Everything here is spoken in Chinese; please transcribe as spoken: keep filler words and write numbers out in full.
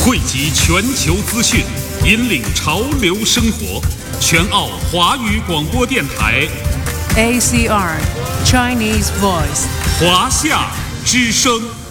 汇集全球资讯，引领潮流生活。全澳华语广播电台 A C R Chinese Voice 华夏之声。